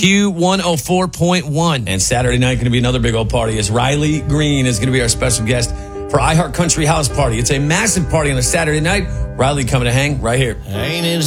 Q104.1. And Saturday night going to be another big old party as Riley Green is going to be our special guest for iHeart Country House Party. It's a massive party on a Saturday night. Riley coming to hang right here. Ain't it